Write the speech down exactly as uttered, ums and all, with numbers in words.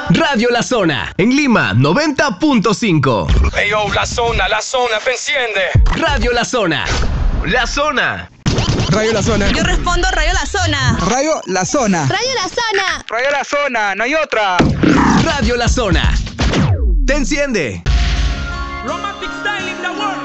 Radio La Zona, en Lima, noventa punto cinco. Hey yo, La Zona, La Zona, te enciende. Radio La Zona. La Zona. Radio La Zona. Yo respondo Radio La Zona. Radio La Zona. Radio La Zona. Radio La Zona, no hay otra. Radio La Zona. Te enciende. Romantic style in the world.